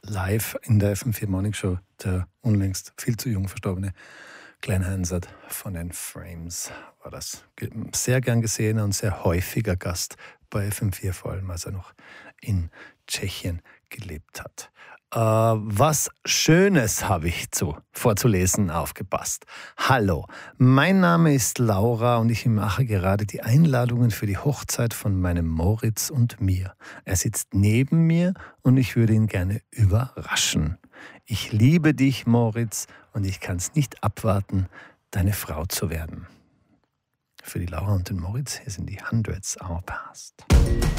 live in der FM4 Morning Show der unlängst viel zu jung verstorbene Glenn Hansard von den Frames. War das sehr gern gesehener und sehr häufiger Gast bei FM4, vor allem als er noch in Tschechien gelebt hat. Was Schönes habe ich vorzulesen aufgepasst. Hallo, mein Name ist Laura und ich mache gerade die Einladungen für die Hochzeit von meinem Moritz und mir. Er sitzt neben mir und ich würde ihn gerne überraschen. Ich liebe dich, Moritz, und ich kann es nicht abwarten, deine Frau zu werden. Für die Laura und den Moritz, hier sind die Hundreds Hour Past.